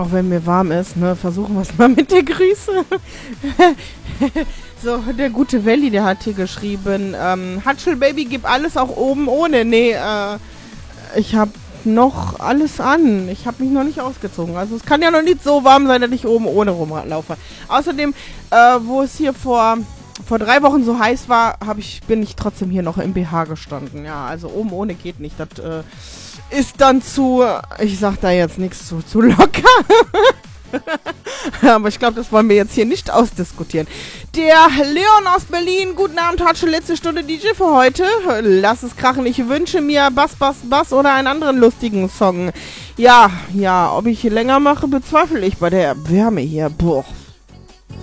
Auch wenn mir warm ist, ne, versuchen wir es mal mit der Grüße. So, der gute Welli, der hat hier geschrieben, Hatschel Baby, gib alles auch oben ohne. Nee, ich hab noch alles an. Ich habe mich noch nicht ausgezogen. Also es kann ja noch nicht so warm sein, dass ich oben ohne rumlaufe. Außerdem, wo es hier vor 3 Wochen so heiß war, bin ich trotzdem hier noch im BH gestanden. Ja, also oben ohne geht nicht. Das ist dann ich sag da jetzt nichts zu locker. Aber ich glaube, das wollen wir jetzt hier nicht ausdiskutieren. Der Leon aus Berlin, guten Abend, Hatsche, letzte Stunde DJ für heute. Lass es krachen, ich wünsche mir Bass oder einen anderen lustigen Song. Ja, ob ich hier länger mache, bezweifle ich bei der Wärme hier. Boah.